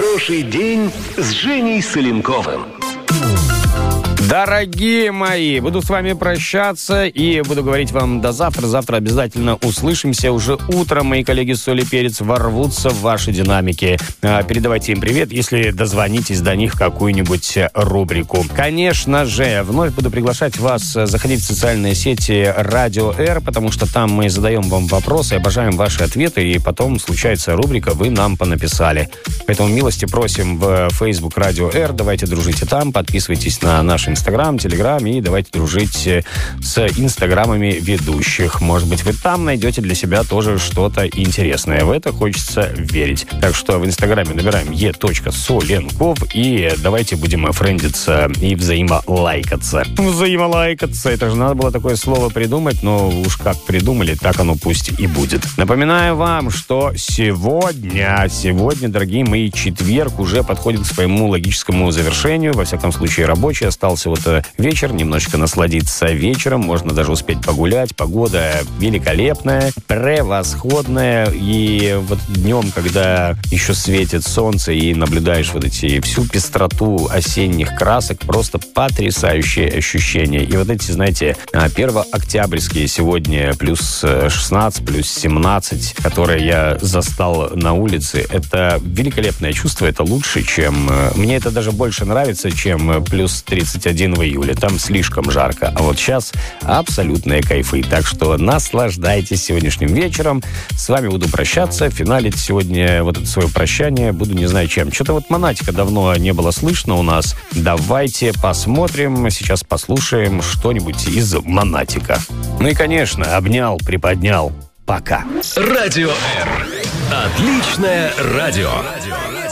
Хороший день с Женей Соленковым. Дорогие мои, буду с вами прощаться и буду говорить вам до завтра. Завтра обязательно услышимся. Уже утром мои коллеги «Соль и перец» ворвутся в ваши динамики. Передавайте им привет, если дозвонитесь до них в какую-нибудь рубрику. Конечно же, вновь буду приглашать вас заходить в социальные сети Радио Р, потому что там мы задаем вам вопросы, обожаем ваши ответы, и потом случается рубрика «Вы нам понаписали». Поэтому милости просим в Facebook Радио Р. Давайте дружите там, подписывайтесь на наш Инстаграм, Телеграм, и давайте дружить с инстаграмами ведущих. Может быть, вы там найдете для себя тоже что-то интересное. В это хочется верить. Так что в Инстаграме набираем e.solenkov и давайте будем френдиться и взаимолайкаться. Взаимолайкаться. Это же надо было такое слово придумать, но уж как придумали, так оно пусть и будет. Напоминаю вам, что сегодня, дорогие мои, четверг уже подходит к своему логическому завершению. Во всяком случае, рабочий остался вот вечер, немножечко насладиться вечером, можно даже успеть погулять. Погода великолепная, превосходная. И вот днем, когда еще светит солнце и наблюдаешь вот эти всю пестроту осенних красок, просто потрясающие ощущения. И вот эти, знаете, первооктябрьские сегодня плюс 16, плюс 17, которые я застал на улице, это великолепное чувство, это лучше, чем... Мне это даже больше нравится, чем плюс 31 в июле. Там слишком жарко. А вот сейчас абсолютные кайфы. Так что наслаждайтесь сегодняшним вечером. С вами буду прощаться. Финалить сегодня вот это свое прощание буду не знаю чем. Что-то вот Монатика давно не было слышно у нас. Давайте посмотрим. Сейчас послушаем что-нибудь из Монатика. Ну и, конечно, обнял, приподнял. Пока. Радио Р. Отличное радио.